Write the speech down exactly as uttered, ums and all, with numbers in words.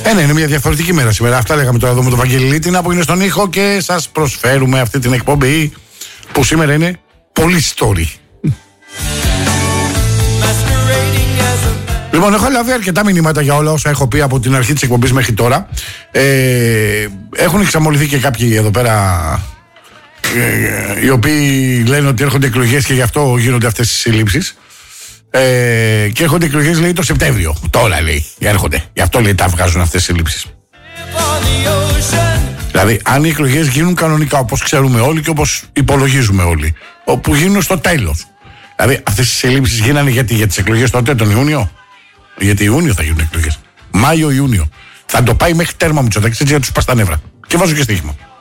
Ε, ναι, είναι μια διαφορετική μέρα σήμερα. Αυτά λέγαμε τώρα εδώ με τον Βαγγέλη Λίτινα που είναι στον ήχο και σας προσφέρουμε αυτή την εκπομπή που σήμερα είναι πολύ story. Λοιπόν, έχω λάβει αρκετά μηνύματα για όλα όσα έχω πει από την αρχή της εκπομπής μέχρι τώρα. Ε, έχουν εξαμολυθεί και κάποιοι εδώ πέρα ε, οι οποίοι λένε ότι έρχονται εκλογές και γι' αυτό γίνονται αυτές τις συλλήψεις. Ε, και έρχονται εκλογές, λέει, το Σεπτέμβριο. Τώρα, λέει, έρχονται. Γι' αυτό, λέει, τα βγάζουν αυτές τις συλλήψεις. Δηλαδή, αν οι εκλογές γίνουν κανονικά, όπως ξέρουμε όλοι και όπως υπολογίζουμε όλοι, όπου γίνουν στο τέλος. Δηλαδή, αυτές τις συλλήψεις γίνανε γιατί, για τις εκλογές τότε, τον Ιούνιο. Γιατί Ιούνιο θα γίνουν εκλογές. Μάιο-Ιούνιο. Θα το πάει μέχρι τέρμα μου, Μητσοτάκης, έτσι για τους πας τα νεύρα. Και βάζω και στοίχημα.